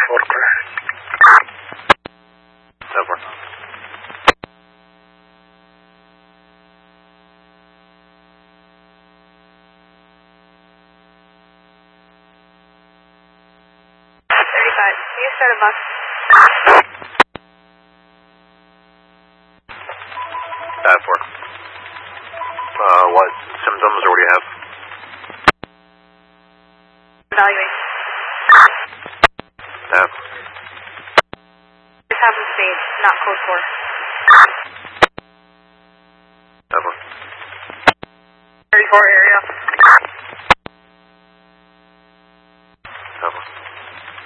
4 clear. 7-4. Can you start a bus? 4. What symptoms or what do you have? Evaluation. Just have them speed, not code 4. 7. 34 area.